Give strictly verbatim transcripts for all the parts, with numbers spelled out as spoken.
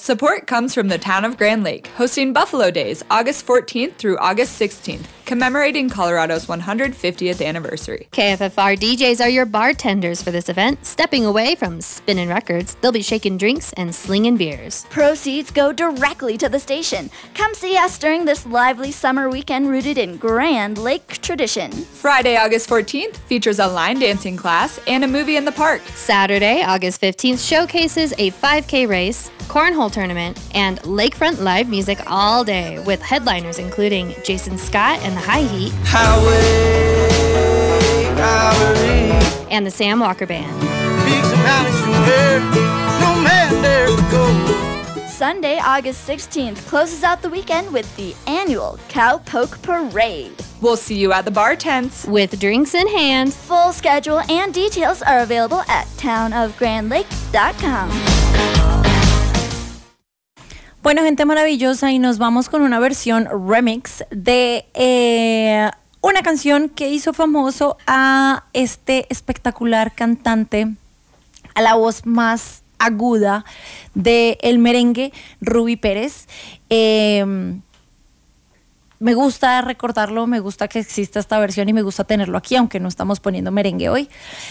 Support comes from the town of Grand Lake, hosting Buffalo Days August fourteenth through August sixteenth, commemorating Colorado's one hundred fiftieth anniversary. K F F R D Js are your bartenders for this event. Stepping away from spinning records, they'll be shaking drinks and slinging beers. Proceeds go directly to the station. Come see us during this lively summer weekend rooted in Grand Lake tradition. Friday, August fourteenth features a line dancing class and a movie in the park. Saturday, August fifteenth showcases a five K race, cornhole tournament, and lakefront live music all day with headliners including Jason Scott and the High Heat, Highway, highway. and the Sam Walker Band. No man dares to go. Sunday, August sixteenth closes out the weekend with the annual Cowpoke Parade. We'll see you at the bar tents. With drinks in hand. Full schedule and details are available at town of grand lake dot com. Bueno, gente maravillosa, y nos vamos con una versión remix de eh, una canción que hizo famoso a este espectacular cantante, a la voz más aguda del merengue, Ruby Pérez. Eh, me gusta recordarlo, me gusta que exista esta versión y me gusta tenerlo aquí, aunque no estamos poniendo merengue hoy.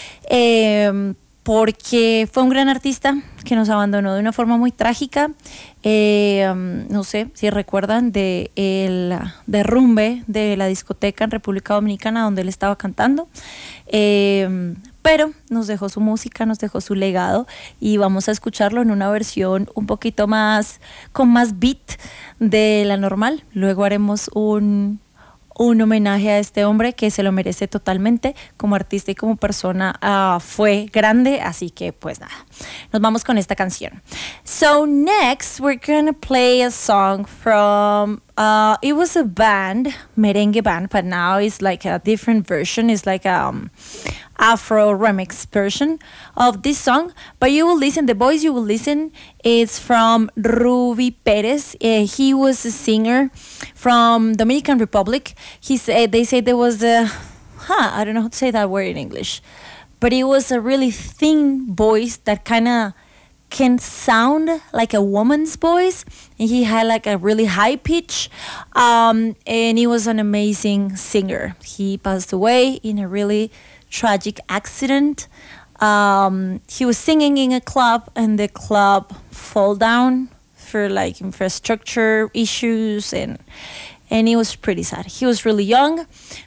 Eh, porque fue un gran artista que nos abandonó de una forma muy trágica. Eh, um, no sé si recuerdan de el derrumbe de la discoteca en República Dominicana donde él estaba cantando. Eh, pero nos dejó su música, nos dejó su legado y vamos a escucharlo en una versión un poquito más, con más beat de la normal. Luego haremos un... un homenaje a este hombre que se lo merece totalmente como artista y como persona. Uh, fue grande, así que pues nada, nos vamos con esta canción. So next we're gonna play a song from uh, it was a band, merengue band, but now it's like a different version. It's like a um, Afro remix version of this song, but you will listen, the voice you will listen, it's from Ruby Perez. Uh, he was a singer from Dominican Republic. He said, they say there was a, huh, I don't know how to say that word in English, but it was a really thin voice that kind of can sound like a woman's voice, and he had like a really high pitch, um, and he was an amazing singer. He passed away in a really tragic accident. Um, he was singing in a club, and the club fell down for like infrastructure issues, and and it was pretty sad. He was really young,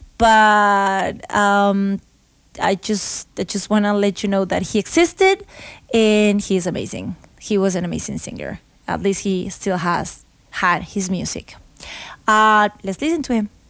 but um, I just I just want to let you know that he existed, and he's amazing. He was an amazing singer. At least he still has had his music. Uh, let's listen to him.